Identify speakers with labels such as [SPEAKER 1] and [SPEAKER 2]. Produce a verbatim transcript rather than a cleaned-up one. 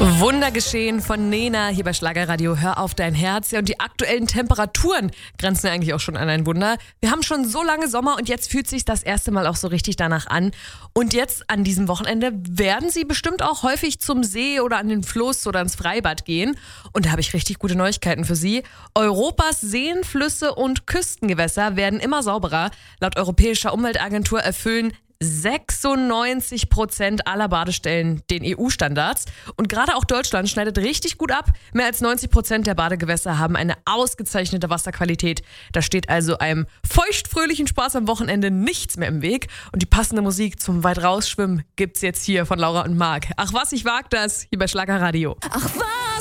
[SPEAKER 1] Wundergeschehen von Nena hier bei Schlagerradio. Hör auf dein Herz. Ja, und die aktuellen Temperaturen grenzen ja eigentlich auch schon an ein Wunder. Wir haben schon so lange Sommer und jetzt fühlt sich das erste Mal auch so richtig danach an. Und jetzt an diesem Wochenende werden Sie bestimmt auch häufig zum See oder an den Fluss oder ins Freibad gehen. Und da habe ich richtig gute Neuigkeiten für Sie. Europas Seen, Flüsse und Küstengewässer werden immer sauberer. Laut Europäischer Umweltagentur erfüllen sechsundneunzig Prozent aller Badestellen den E U-Standards. Und gerade auch Deutschland schneidet richtig gut ab. Mehr als neunzig Prozent der Badegewässer haben eine ausgezeichnete Wasserqualität. Da steht also einem feuchtfröhlichen Spaß am Wochenende nichts mehr im Weg. Und die passende Musik zum weit rausschwimmen gibt's jetzt hier von Laura und Marc. Ach was, ich wag das, hier bei Schlagerradio.
[SPEAKER 2] Ach was.